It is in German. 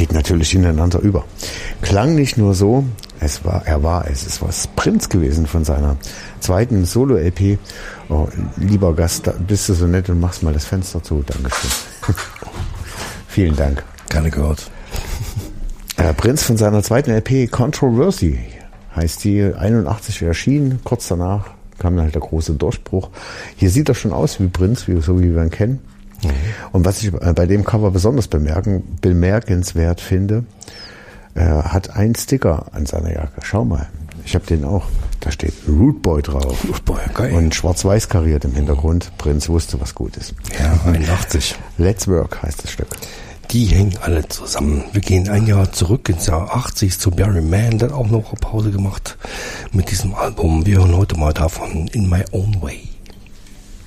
geht natürlich ineinander über. Klang nicht nur so, es war Prince gewesen von seiner zweiten Solo-LP. Oh, lieber Gast, bist du so nett und machst mal das Fenster zu. Dankeschön. Vielen Dank. Gerne gehört. Prince von seiner zweiten LP Controversy heißt die, 81 erschienen, kurz danach kam dann halt der große Durchbruch. Hier sieht er schon aus wie Prince, so wie wir ihn kennen. Mhm. Und was ich bei dem Cover besonders bemerkenswert finde, er hat einen Sticker an seiner Jacke. Schau mal, ich habe den auch. Da steht Rude Boy drauf. Rude Boy, geil. Und schwarz-weiß kariert im Hintergrund. Prince wusste, was gut ist. Ja, 81. Let's Work heißt das Stück. Die hängen alle zusammen. Wir gehen ein Jahr zurück ins Jahr 80 zu Barry Mann, der hat auch noch eine Pause gemacht mit diesem Album. Wir hören heute mal davon In My Own Way.